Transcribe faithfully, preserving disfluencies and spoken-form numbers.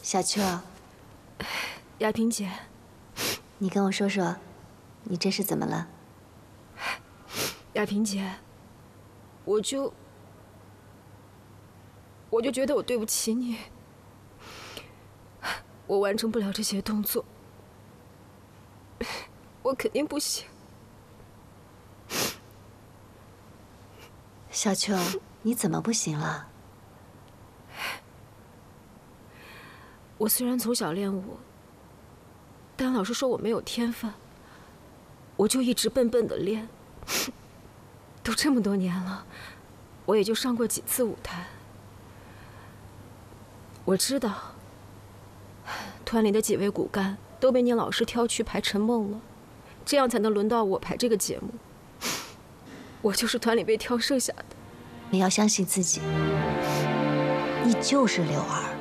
小秋， 亚萍姐， 你跟我说说，你这是怎么了？ 亚萍姐，我就我就觉得我对不起你，我完成不了这些动作，我肯定不行。 小秋，你怎么不行了？ 我虽然从小练武，但老师说我没有天分，我就一直笨笨的练。都这么多年了，我也就上过几次舞台。我知道，团里的几位骨干都被你老师挑去排陈梦了，这样才能轮到我排这个节目。我就是团里被挑剩下的。 你要相信自己，你就是柳儿。